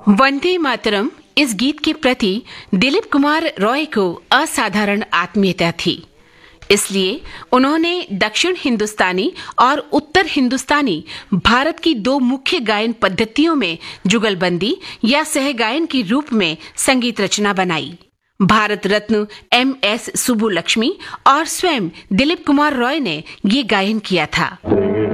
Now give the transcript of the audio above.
वंदे मातरम इस गीत के प्रति दिलीप कुमार रॉय को असाधारण आत्मीयता थी। इसलिए उन्होंने दक्षिण हिंदुस्तानी और उत्तर हिंदुस्तानी भारत की दो मुख्य गायन पद्धतियों में जुगलबंदी या सहगायन के रूप में संगीत रचना बनाई। भारत रत्न MS सुब्बुलक्ष्मी और स्वयं दिलीप कुमार रॉय ने ये गायन किया था।